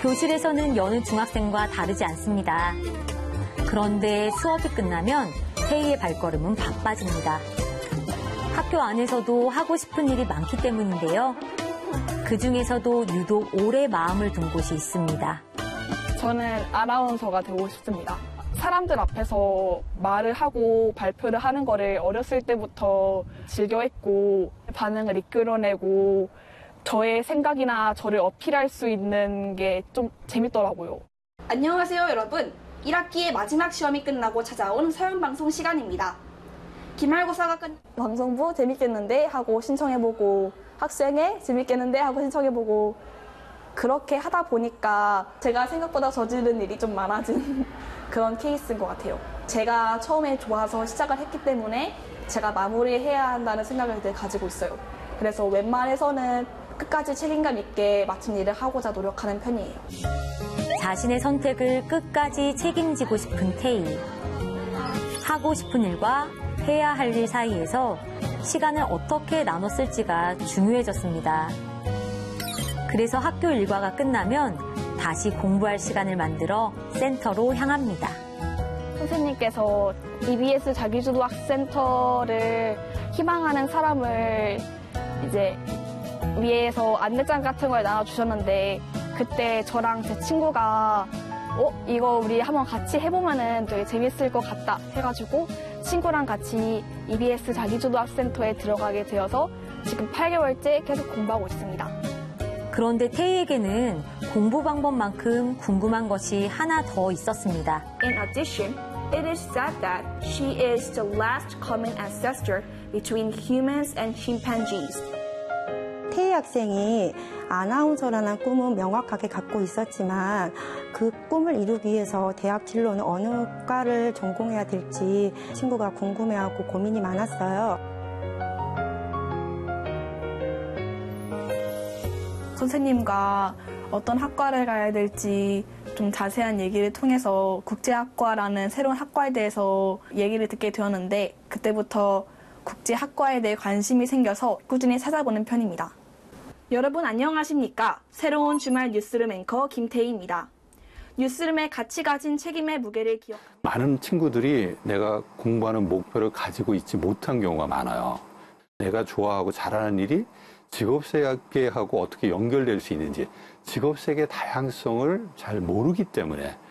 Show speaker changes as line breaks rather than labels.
교실에서는 여느 중학생과 다르지 않습니다. 그런데 수업이 끝나면 태희의 발걸음은 바빠집니다. 학교 안에서도 하고 싶은 일이 많기 때문인데요. 그중에서도 유독 오래 마음을 둔 곳이 있습니다.
저는 아나운서가 되고 싶습니다. 사람들 앞에서 말을 하고 발표를 하는 거를 어렸을 때부터 즐겨했고 반응을 이끌어내고 저의 생각이나 저를 어필할 수 있는 게 좀 재밌더라고요.
안녕하세요, 여러분. 1학기의 마지막 시험이 끝나고 찾아온 서연방송 시간입니다. 기말고사가
방송부 재밌겠는데 하고 신청해보고 학생회 재밌겠는데 하고 신청해보고 그렇게 하다 보니까 제가 생각보다 저지른 일이 좀 많아진 그런 케이스인 것 같아요. 제가 처음에 좋아서 시작을 했기 때문에 제가 마무리해야 한다는 생각을 늘 가지고 있어요. 그래서 웬만해서는 끝까지 책임감 있게 마친 일을 하고자 노력하는 편이에요.
자신의 선택을 끝까지 책임지고 싶은 태희. 하고 싶은 일과 해야 할 일 사이에서 시간을 어떻게 나눠 쓸지가 중요해졌습니다. 그래서 학교 일과가 끝나면 다시 공부할 시간을 만들어 센터로 향합니다.
선생님께서 EBS 자기주도학센터를 희망하는 사람을 이제 위에서 안내장 같은 걸 나눠주셨는데 그때 저랑 제 친구가 이거 우리 한번 같이 해보면은 되게 재밌을 것 같다 해가지고 친구랑 같이 EBS 자기주도학센터에 들어가게 되어서 지금 8개월째 계속 공부하고 있습니다.
그런데 태희에게는 공부 방법만큼 궁금한 것이 하나 더 있었습니다.
In addition, it is said that she is the last common ancestor between humans and chimpanzees.
태희 학생이 아나운서라는 꿈은 명확하게 갖고 있었지만 그 꿈을 이루기 위해서 대학 진로는 어느 과를 전공해야 될지 친구가 궁금해하고 고민이 많았어요.
선생님과 어떤 학과를 가야 될지 좀 자세한 얘기를 통해서 국제학과라는 새로운 학과에 대해서 얘기를 듣게 되었는데 그때부터 국제학과에 대해 관심이 생겨서 꾸준히 찾아보는 편입니다. 여러분 안녕하십니까? 새로운 주말 뉴스룸 앵커 김태희입니다. 뉴스룸의 같이 가진 책임의 무게를 기억합니다.
많은 친구들이 내가 공부하는 목표를 가지고 있지 못한 경우가 많아요. 내가 좋아하고 잘하는 일이 직업세계하고 어떻게 연결될 수 있는지 직업세계 다양성을 잘 모르기 때문에